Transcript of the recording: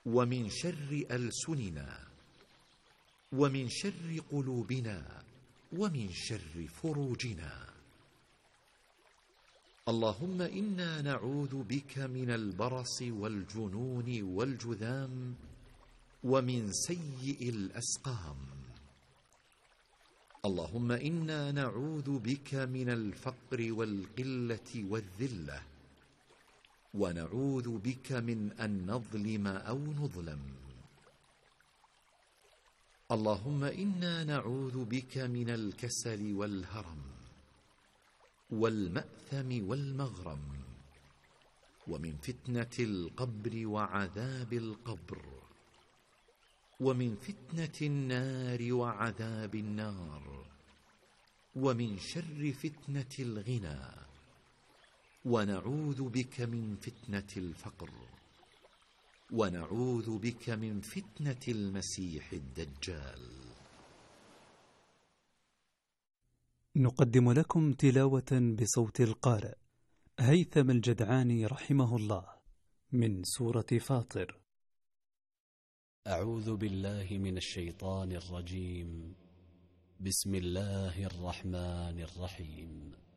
ومن شر ألسننا، ومن شر قلوبنا، ومن شر فروجنا. اللهم إنا نعوذ بك من البرص والجنون والجذام ومن سيء الأسقام. اللهم إنا نعوذ بك من الفقر والقلة والذلة، ونعوذ بك من أن نظلم أو نظلم. اللهم إنا نعوذ بك من الكسل والهرم والمأثم والمغرم، ومن فتنة القبر وعذاب القبر، ومن فتنة النار وعذاب النار، ومن شر فتنة الغنى، ونعوذ بك من فتنة الفقر، ونعوذ بك من فتنة المسيح الدجال. نقدم لكم تلاوة بصوت القارئ هيثم الجدعاني رحمه الله من سورة فاطر. أعوذ بالله من الشيطان الرجيم. بسم الله الرحمن الرحيم.